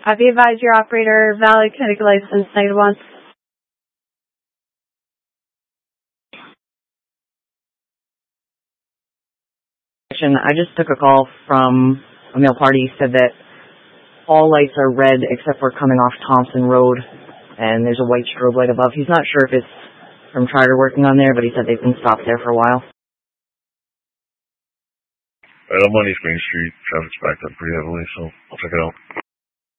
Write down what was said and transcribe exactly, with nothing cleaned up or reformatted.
Have you advised your operator valid Connecticut license negative one? I just took a call from a male party. He said that all lights are red except for coming off Thompson Road, and there's a white strobe light above. He's not sure if it's from Trider working on there, but he said they've been stopped there for a while. Right, I'm on East Main Street. Traffic's backed up pretty heavily, so I'll check it out.